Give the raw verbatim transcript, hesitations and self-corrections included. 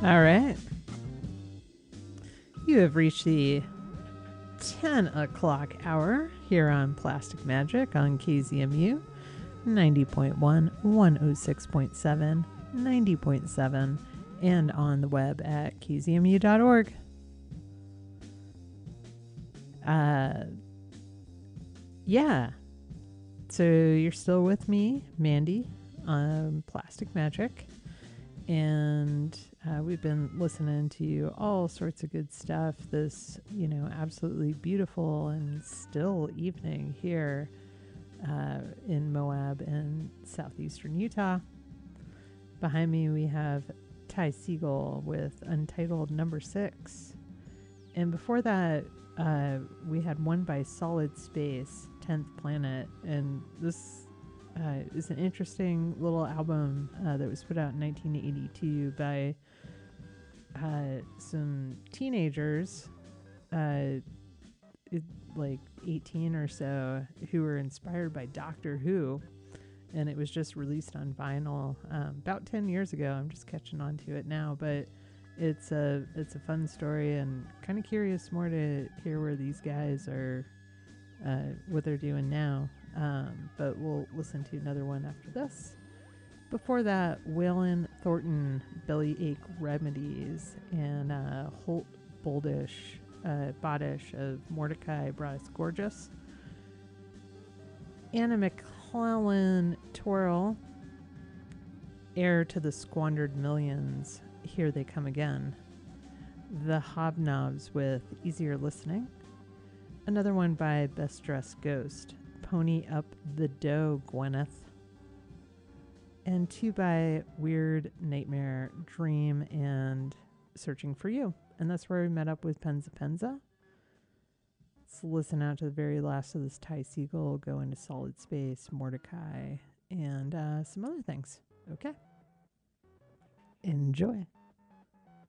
All right. You have reached the ten o'clock hour here on Plastic Magic on K Z M U ninety point one, one oh six point seven, ninety point seven, and on the web at k z m u dot org. Uh, yeah. So you're still with me, Mandy, on Plastic Magic. And uh, we've been listening to all sorts of good stuff this, you know, absolutely beautiful and still evening here uh, in Moab and southeastern Utah. Behind me, we have Ty Siegel with Untitled Number Six. And before that, uh, we had one by Solid Space, tenth Planet. And this uh, is an interesting little album uh, that was put out in nineteen eighty-two by uh, some teenagers, uh, it, like eighteen or so, who were inspired by Doctor Who. And it was just released on vinyl um, about ten years ago. I'm just catching on to it now, but it's a it's a fun story, and kind of curious more to hear where these guys are, uh, what they're doing now. Um, but we'll listen to another one after this. Before that, Waylon Thornton, Bellyache Remedies, and uh, Holt Boldish, uh, Bodish of Mordecai brought us Gorgeous. Anna McClellan Twirl, Heir to the Squandered Millions, Here They Come Again. The Hobnobs with Easier Listening. Another one by Best Dressed Ghost, Pony Up the Dough, Gwyneth. And two by Weird Nightmare, Dream, and Searching for You. And that's where we met up with Penza Penza. Let's listen out to the very last of this Ty Siegel, go into Solid Space, Mordecai, and uh, some other things. Okay. Enjoy.